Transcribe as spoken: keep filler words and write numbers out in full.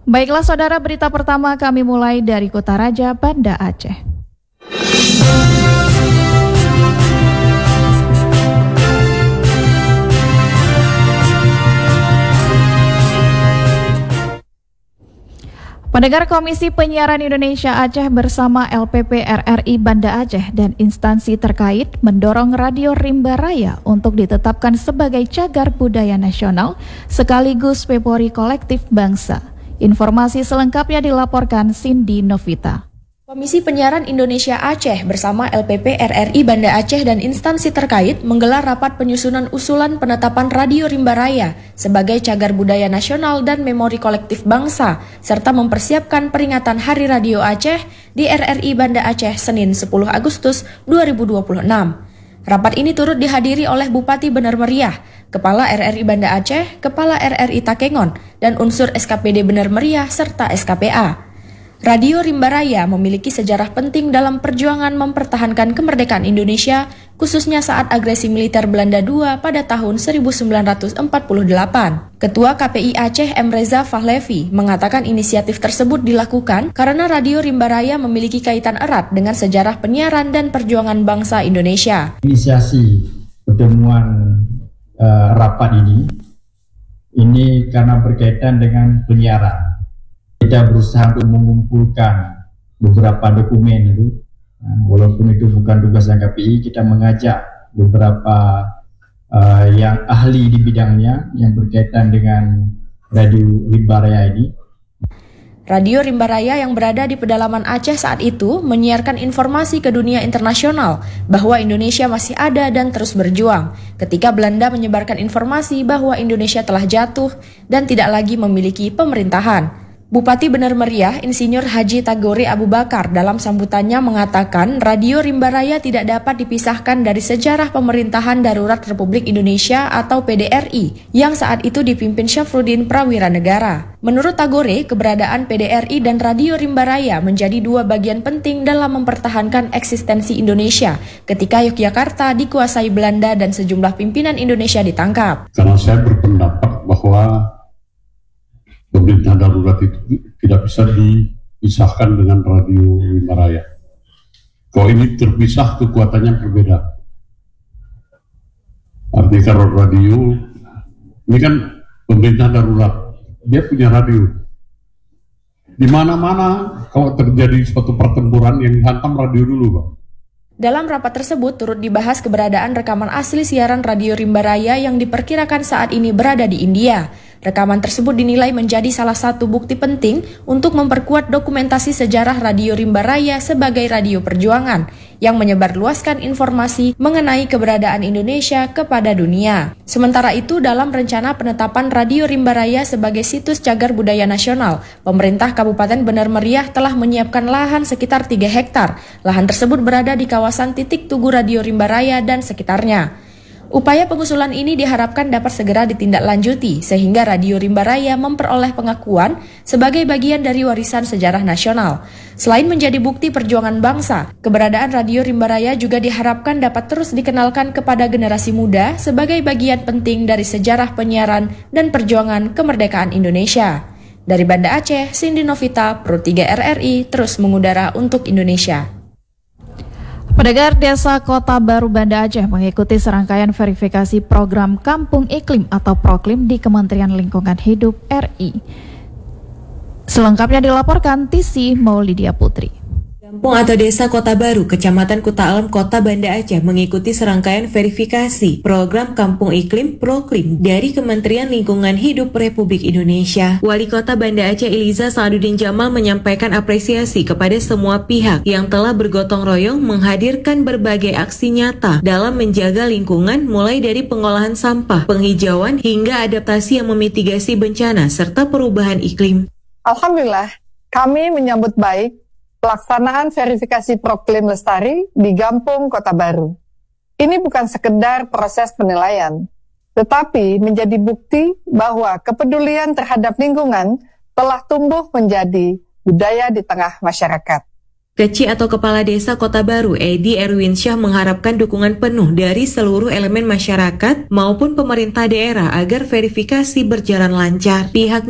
Baiklah saudara, berita pertama kami mulai dari Kota Raja, Banda Aceh. Pendengar, Komisi Penyiaran Indonesia Aceh bersama L P P R R I Banda Aceh dan instansi terkait mendorong Radio Rimba Raya untuk ditetapkan sebagai cagar budaya nasional sekaligus memori kolektif bangsa. Informasi selengkapnya dilaporkan Cindy Novita. Komisi Penyiaran Indonesia Aceh bersama L P P R R I Banda Aceh dan instansi terkait menggelar rapat penyusunan usulan penetapan Radio Rimba Raya sebagai cagar budaya nasional dan memori kolektif bangsa, serta mempersiapkan peringatan Hari Radio Aceh di R R I Banda Aceh Senin sepuluh Agustus dua ribu dua puluh enam. Rapat ini turut dihadiri oleh Bupati Bener Meriah, Kepala R R I Banda Aceh, Kepala R R I Takengon, dan unsur S K P D Bener Meriah serta S K P A. Radio Rimba Raya memiliki sejarah penting dalam perjuangan mempertahankan kemerdekaan Indonesia, khususnya saat agresi militer Belanda kedua pada tahun seribu sembilan ratus empat puluh delapan. Ketua K P I Aceh M. Reza Fahlevi mengatakan inisiatif tersebut dilakukan karena Radio Rimba Raya memiliki kaitan erat dengan sejarah penyiaran dan perjuangan bangsa Indonesia. Inisiasi pertemuan uh, rapat ini, ini karena berkaitan dengan penyiaran. Kita berusaha untuk mengumpulkan beberapa dokumen itu, walaupun itu bukan tugas K P I, kita mengajak beberapa uh, yang ahli di bidangnya yang berkaitan dengan Radio Rimba Raya ini. Radio Rimba Raya yang berada di pedalaman Aceh saat itu menyiarkan informasi ke dunia internasional bahwa Indonesia masih ada dan terus berjuang ketika Belanda menyebarkan informasi bahwa Indonesia telah jatuh dan tidak lagi memiliki pemerintahan. Bupati Bener Meriah, Insinyur Haji Tagore Abu Bakar dalam sambutannya mengatakan Radio Rimba Raya tidak dapat dipisahkan dari sejarah pemerintahan darurat Republik Indonesia atau P D R I yang saat itu dipimpin Syafruddin Prawira Negara. Menurut Tagore, keberadaan P D R I dan Radio Rimba Raya menjadi dua bagian penting dalam mempertahankan eksistensi Indonesia ketika Yogyakarta dikuasai Belanda dan sejumlah pimpinan Indonesia ditangkap. Karena saya berpendapat bahwa pemerintah darurat itu tidak bisa dipisahkan dengan Radio Rimba Raya. Kalau ini terpisah, kekuatannya berbeda. Artinya kalau radio, ini kan pemerintah darurat, dia punya radio. Di mana-mana kalau terjadi suatu pertempuran yang dihantam radio dulu, Pak. Dalam rapat tersebut turut dibahas keberadaan rekaman asli siaran Radio Rimba Raya yang diperkirakan saat ini berada di India. Rekaman tersebut dinilai menjadi salah satu bukti penting untuk memperkuat dokumentasi sejarah Radio Rimba Raya sebagai radio perjuangan yang menyebarluaskan informasi mengenai keberadaan Indonesia kepada dunia. Sementara itu, dalam rencana penetapan Radio Rimba Raya sebagai situs cagar budaya nasional, pemerintah Kabupaten Bener Meriah telah menyiapkan lahan sekitar tiga hektar. Lahan tersebut berada di kawasan titik tugu Radio Rimba Raya dan sekitarnya. Upaya pengusulan ini diharapkan dapat segera ditindaklanjuti sehingga Radio Rimba Raya memperoleh pengakuan sebagai bagian dari warisan sejarah nasional. Selain menjadi bukti perjuangan bangsa, keberadaan Radio Rimba Raya juga diharapkan dapat terus dikenalkan kepada generasi muda sebagai bagian penting dari sejarah penyiaran dan perjuangan kemerdekaan Indonesia. Dari Banda Aceh, Cindy Novita, Pro tiga R R I, terus mengudara untuk Indonesia. Pendengar, Desa Kota Baru Banda Aceh mengikuti serangkaian verifikasi program Kampung Iklim atau Proklim di Kementerian Lingkungan Hidup R I. Selengkapnya dilaporkan Tisi Maulidia Putri. Kampung atau Desa Kota Baru, Kecamatan Kuta Alam, Kota Banda Aceh mengikuti serangkaian verifikasi program Kampung Iklim Proklim dari Kementerian Lingkungan Hidup Republik Indonesia. Wali Kota Banda Aceh Iliza Saaduddin Jamal menyampaikan apresiasi kepada semua pihak yang telah bergotong royong menghadirkan berbagai aksi nyata dalam menjaga lingkungan, mulai dari pengolahan sampah, penghijauan, hingga adaptasi yang memitigasi bencana serta perubahan iklim. Alhamdulillah, kami menyambut baik pelaksanaan verifikasi Proklim Lestari di Kampung Kota Baru. Ini bukan sekedar proses penilaian, tetapi menjadi bukti bahwa kepedulian terhadap lingkungan telah tumbuh menjadi budaya di tengah masyarakat. Keci atau Kepala Desa Kota Baru Edi Erwin Syah mengharapkan dukungan penuh dari seluruh elemen masyarakat maupun pemerintah daerah agar verifikasi berjalan lancar. Pihaknya